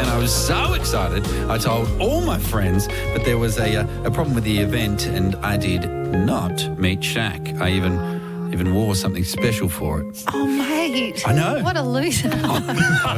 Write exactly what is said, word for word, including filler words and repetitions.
and I was so excited. I told all my friends, but there was a, uh, a problem with the event, and I did not meet Shaq. I even even wore something special for it. Oh, mate. I know. What a loser.